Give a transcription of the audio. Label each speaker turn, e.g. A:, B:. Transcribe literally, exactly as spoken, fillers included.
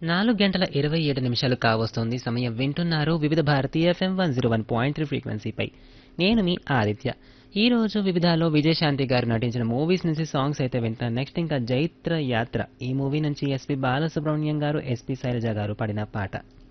A: నాలుగు గంటల ఇరవై ఏడు నిమిషాలు కావస్తోంది సమయం. వింటున్నారు వివిధ Bharati FM one zero one point three ఫ్రీక్వెన్సీపై. నేను మీ ఆదిత్య. ఈ రోజు వివిధాలో విజయశాంతి గారు నటించిన మూవీస్ నుంచి సాంగ్స్ అయితే వింటాను. నెక్స్ట్ ఇంకా జైత్ర యాత్ర ఈ మూవీ నుంచి ఎస్పి బాలసుబ్రహ్మణ్యం గారు, ఎస్పి శైలజ గారు పాడిన పాట.